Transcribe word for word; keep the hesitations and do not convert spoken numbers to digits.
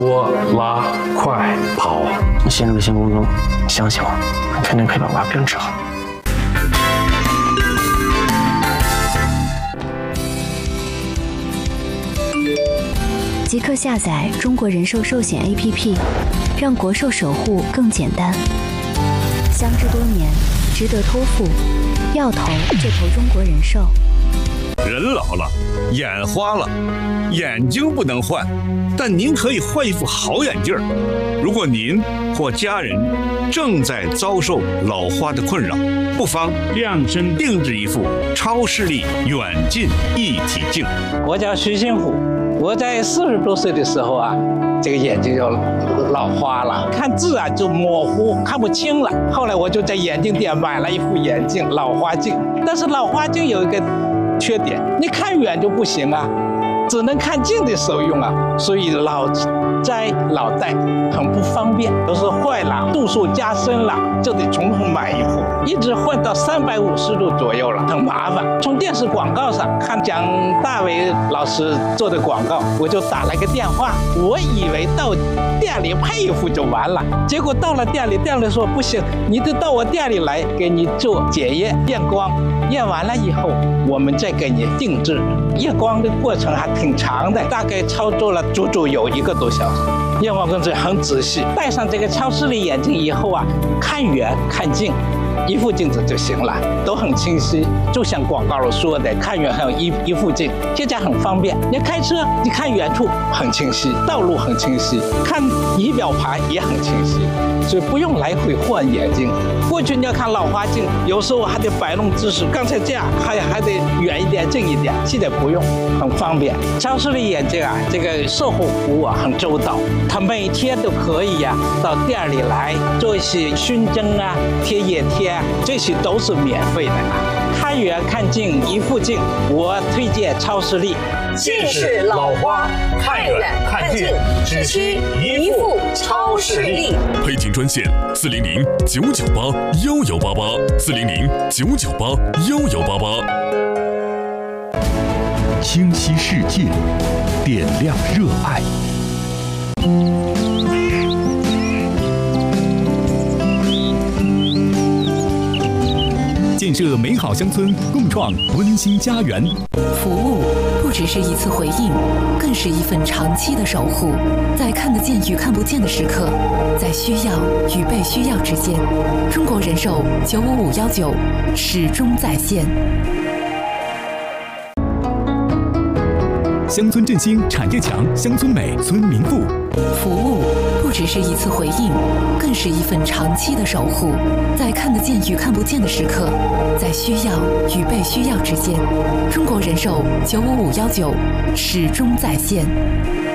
我拉快跑，你陷入了性宫中，你相信我，你肯定可以把娃病治好。 即刻下载中国人寿寿险 A P P， 让国寿守护更简单。相知多年，值得托付，要投就投中国人寿。 人老了，眼花了，眼睛不能换，但您可以换一副好眼镜。如果您或家人正在遭受老花的困扰，不妨量身定制一副超视力远近一体镜。 我叫徐新虎，我在四十多岁的时候啊，这个眼睛就老花了，看字啊就模糊，看不清了。后来我就在眼镜店买了一副眼镜，老花镜。但是老花镜有一个缺点，你看远就不行啊，只能看近的时候用啊，所以老摘老戴很不方便，都是坏了，度数加深了，就得重新买一副，一直换到三百五十度左右了，很麻烦。从电视广告上看蒋大为老师做的广告，我就打了个电话，我以为到店里配一副就完了，结果到了店里，店里说不行，你得到我店里来给你做检验验光，验完了以后我们再给你定制。验光的过程还挺长的，大概操作了足足有一个多小时。验光工作很仔细，戴上这个超视力眼镜以后啊，看远看近一副镜子就行了，都很清晰，就像广告里说的，看远还有一一副镜，现在很方便。你开车，你看远处很清晰，道路很清晰，看仪表盘也很清晰，所以不用来回换眼镜。过去你要看老花镜，有时候还得摆弄姿势，刚才这样还还得远一点、近一点，现在不用，很方便。超视力眼镜啊，这个售后服务啊很周到，他每天都可以呀、啊、到店里来做一些熏蒸啊、贴眼贴。这些都是免费的，看远看近一副镜，我推荐超视力。 近视老花，看远看近，只需一副超视力。 配镜专线：四零零九九八幺幺八八，四零零九九八幺幺八八。 清晰世界，点亮热爱。 建设美好乡村，共创温馨家园。 服务不只是一次回应，更是一份长期的守护。在看得见与看不见的时刻，在需要与被需要之间，中国人寿九五五幺九始终在线。 乡村振兴，产业强，乡村美，村民富。 服务不只是一次回应，更是一份长期的守护。在看得见与看不见的时刻，在需要与被需要之间，中国人寿九五五幺九始终在线。